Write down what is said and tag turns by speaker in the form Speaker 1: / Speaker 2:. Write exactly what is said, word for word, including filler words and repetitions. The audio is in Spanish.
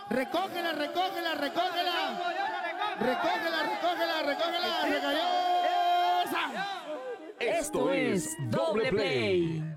Speaker 1: Recógela, recógela, recógela. Recógela, recógela, recógela. Recayó.
Speaker 2: Esto es Doble Play.